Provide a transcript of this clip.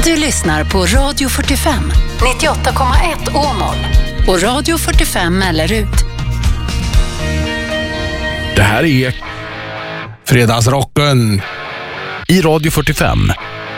Du lyssnar på Radio 45, 98,1 Åmål och Radio 45 Mellerud. Det här är Fredagsrocken i Radio 45